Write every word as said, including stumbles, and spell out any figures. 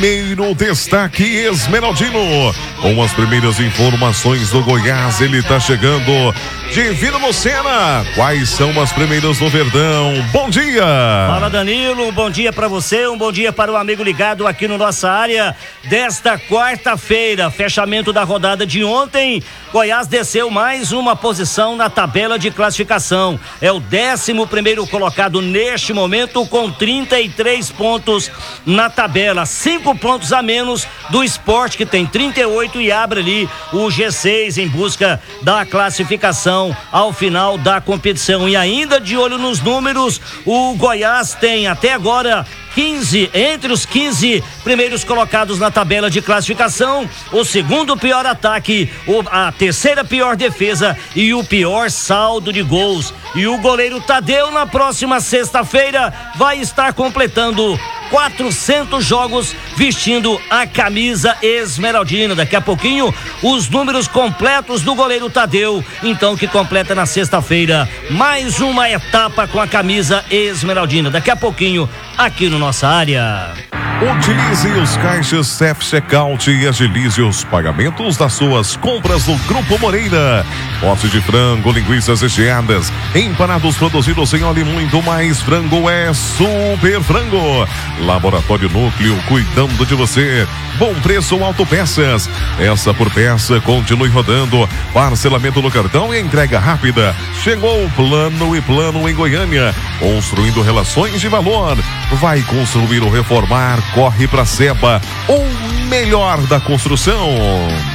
primeiro destaque esmeraldino. Com as primeiras informações do Goiás, ele está chegando. Divino Lucena, quais são as primeiras do Verdão? Bom dia! Fala, Danilo, um bom dia para você, um bom dia para o amigo ligado aqui no nossa área desta quarta-feira, fechamento da rodada de ontem. Goiás desceu mais uma posição na tabela de classificação, é o décimo primeiro colocado neste momento com trinta e três pontos na tabela, cinco pontos a menos do Sport, que tem trinta e oito, e abre ali o G seis em busca da classificação ao final da competição. E ainda de olho nos números, o Goiás tem até agora quinze, entre os quinze primeiros colocados na tabela de classificação, o segundo pior ataque, a terceira pior defesa e o pior saldo de gols. E o goleiro Tadeu, na próxima sexta-feira, vai estar completando quatrocentos jogos vestindo a camisa esmeraldina. Daqui a pouquinho, os números completos do goleiro Tadeu, então, que completa na sexta-feira mais uma etapa com a camisa esmeraldina. Daqui a pouquinho, aqui no nossa área. Utilize os caixas Self-Checkout e agilize os pagamentos das suas compras no Grupo Moreira. Pote de frango, linguiças recheadas, empanados produzidos em óleo e muito mais. Frango é Super Frango. Laboratório Núcleo, cuidando de você. Bom preço Autopeças. Peça por peça, continue rodando. Parcelamento no cartão e entrega rápida. Chegou o Plano e Plano em Goiânia, construindo relações de valor. Vai construir ou reformar? Corre pra Seba, o melhor da construção.